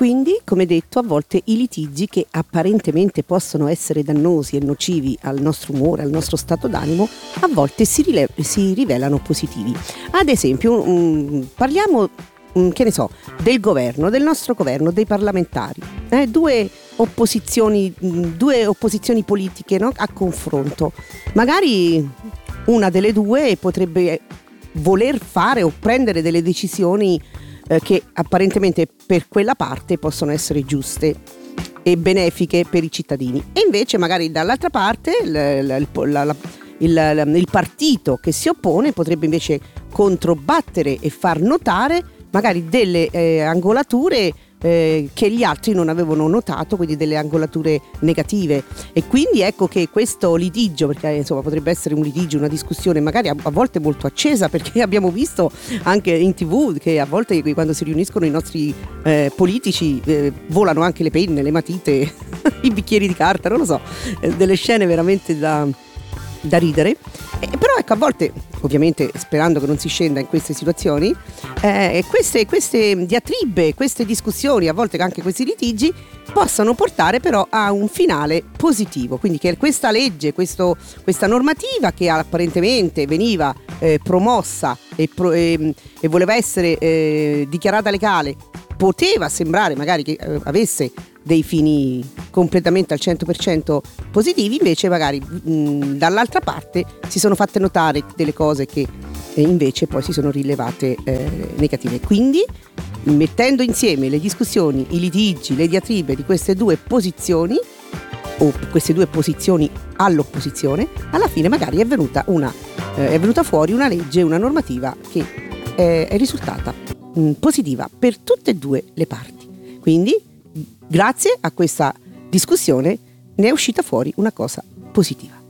quindi, come detto, a volte i litigi che apparentemente possono essere dannosi e nocivi al nostro umore, al nostro stato d'animo, a volte si rivelano positivi. Ad esempio, parliamo, che ne so, del governo, del nostro governo, dei parlamentari, due opposizioni politiche, no? A confronto. Magari una delle due potrebbe voler fare o prendere delle decisioni che apparentemente per quella parte possono essere giuste e benefiche per i cittadini, e invece magari dall'altra parte il partito che si oppone potrebbe invece controbattere e far notare magari delle angolature che gli altri non avevano notato, quindi delle angolature negative. E quindi ecco che questo litigio, perché insomma potrebbe essere un litigio, una discussione magari a volte molto accesa, perché abbiamo visto anche in TV che a volte quando si riuniscono i nostri politici volano anche le penne, le matite, i bicchieri di carta, non lo so, delle scene veramente da ridere. Però ecco, a volte, ovviamente sperando che non si scenda in queste situazioni, queste diatribe, queste discussioni, a volte anche questi litigi possano portare però a un finale positivo, quindi che questa legge, questa normativa che apparentemente veniva promossa e voleva essere dichiarata legale, poteva sembrare magari che avesse dei fini completamente al 100% positivi, invece magari dall'altra parte si sono fatte notare delle cose che invece poi si sono rilevate negative. Quindi, mettendo insieme le discussioni, i litigi, le diatribe di queste due posizioni o queste due posizioni all'opposizione, alla fine magari è venuta fuori una legge, una normativa che è risultata positiva per tutte e due le parti. Quindi grazie a questa discussione ne è uscita fuori una cosa positiva.